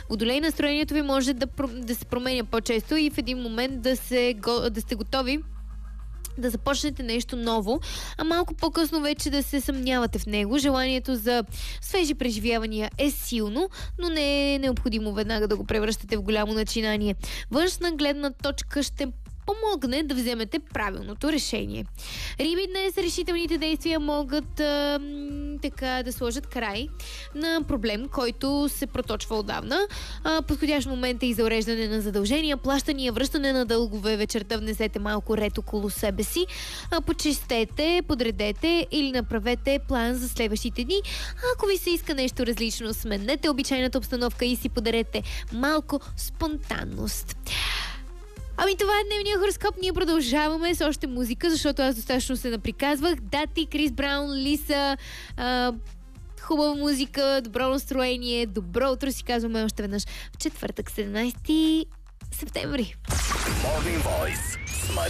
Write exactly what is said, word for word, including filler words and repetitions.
Водолей, настроението ви може да, да се променя по-често и в един момент да, се, да сте готови да започнете нещо ново, а малко по-късно вече да се съмнявате в него. Желанието за свежи преживявания е силно, но не е необходимо веднага да го превръщате в голямо начинание. Външна гледна точка ще помогне да вземете правилното решение. Риби, днес решителните действия могат а, така да сложат край на проблем, който се проточва отдавна. А, подходящ момент е и за уреждане на задължения, плащания, връщане на дългове. Вечерта внесете малко ред около себе си. А, почистете, подредете или направете план за следващите дни. Ако ви се иска нещо различно, сменете обичайната обстановка и си подарете малко спонтанност. Ами това е дневния хороскоп. Ние продължаваме с още музика, защото аз достатъчно се наприказвах. Дати, Крис Браун, Лиса, а, хубава музика, добро настроение, добро утро си казваме още веднъж в четвъртък, седемнайсети септември. Morning Voice.